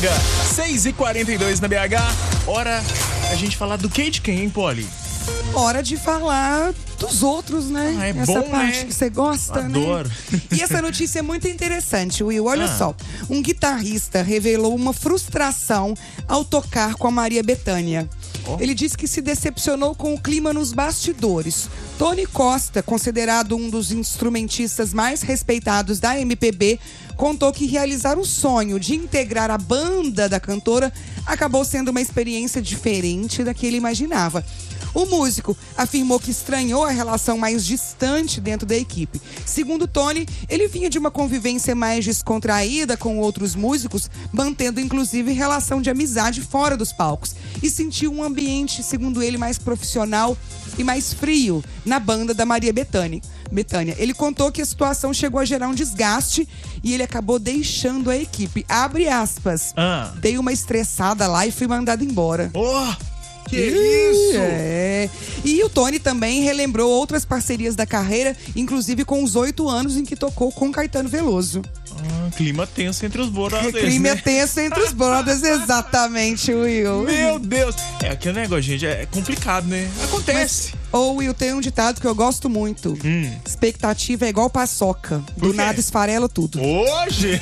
chega. 6h42 na BH. Hora a gente falar do que e de quem, hein, Polly? Hora de falar dos outros, né? É essa bom, parte né? que você gosta, Adoro. né? E essa notícia é muito interessante, Will. Olha só. Um guitarrista revelou uma frustração ao tocar com a Maria Bethânia. Ele disse que se decepcionou com o clima nos bastidores. Tony Costa, considerado um dos instrumentistas mais respeitados da MPB, contou que realizar o sonho de integrar a banda da cantora acabou sendo uma experiência diferente da que ele imaginava. O músico afirmou que estranhou a relação mais distante dentro da equipe. Segundo Tony, ele vinha de uma convivência mais descontraída com outros músicos, mantendo inclusive relação de amizade fora dos palcos. E sentiu um ambiente, segundo ele, mais profissional e mais frio na banda da Maria Bethânia. Ele contou que a situação chegou a gerar um desgaste e ele acabou deixando a equipe. Abre aspas. Dei uma estressada lá e fui mandado embora. Que isso? É. E o Tony também relembrou outras parcerias da carreira, inclusive com os 8 anos em que tocou com Caetano Veloso. Clima tenso entre os brothers, Clima né? tenso entre os brothers, exatamente, Will. Meu Deus. É aquele negócio, gente, é complicado, né? Acontece. Ô, Will, tem um ditado que eu gosto muito. Expectativa é igual paçoca. Do nada esfarela tudo. Hoje?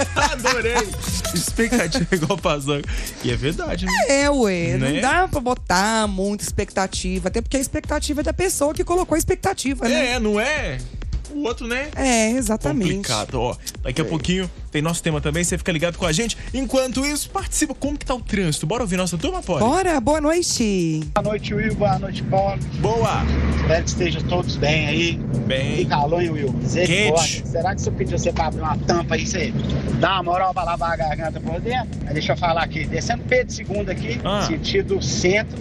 Adorei. Expectativa é igual paçoca. E é verdade, né? Né? Né? Não dá pra botar muita expectativa. Até porque a expectativa é da pessoa que colocou a expectativa, né? Não é? O outro, né? É, exatamente. Complicado, ó. Daqui a pouquinho tem nosso tema também, você fica ligado com a gente. Enquanto isso, participa. Como que tá o trânsito? Bora ouvir nossa turma, Polly? Bora, boa noite. Boa noite, Will. Boa noite, Paulo. Boa. Espero que estejam todos bem aí. Bem. Que calor, hein, Will? Quente. Será que se eu pedir você pra abrir uma tampa aí, você dá uma moral pra lavar a garganta por dentro? Aí deixa eu falar aqui, descendo Pedro II aqui, sentido centro.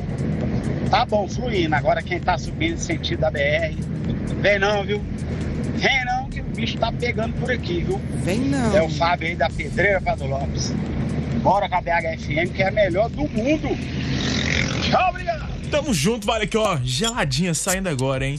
Tá bom, fluindo. Agora quem tá subindo sentido da BR, vem não, viu? Vem não, que o bicho tá pegando por aqui, viu? Vem não. É o Fábio aí da Pedreira Padre Lopes. Bora com a BHFM, que é a melhor do mundo. Tchau, obrigado. Tamo junto, vale aqui, ó. Geladinha saindo agora, hein?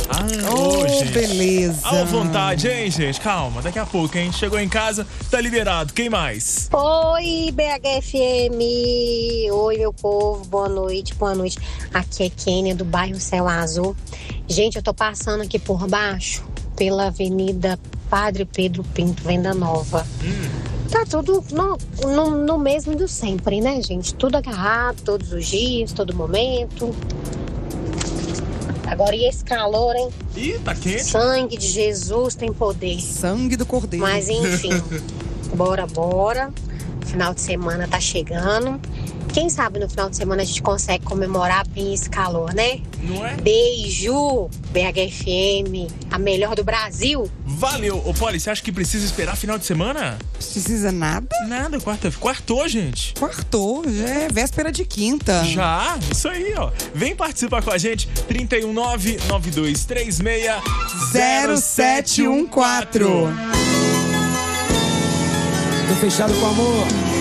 Gente. Beleza. À vontade, hein, gente? Calma, daqui a pouco, hein? Chegou em casa, tá liberado. Quem mais? Oi, BHFM. Oi, meu povo. Boa noite, boa noite. Aqui é Kênia, do bairro Céu Azul. Gente, eu tô passando aqui por baixo, pela Avenida Padre Pedro Pinto, Venda Nova. Tá tudo no mesmo do sempre, né, gente? Tudo agarrado, todos os dias, todo momento. Agora, e esse calor, hein? Ih, tá quente. Sangue de Jesus tem poder. Sangue do Cordeiro. Mas, enfim, bora. Final de semana tá chegando. Quem sabe no final de semana a gente consegue comemorar bem esse calor, né? Não é? Beijo, BHFM, a melhor do Brasil. Valeu. Ô, Polly, você acha que precisa esperar final de semana? Precisa nada? Nada, quartou, gente. Quartou, já é véspera de quinta. Já? Isso aí, ó. Vem participar com a gente. 319-9236-0714. Tô fechado com amor.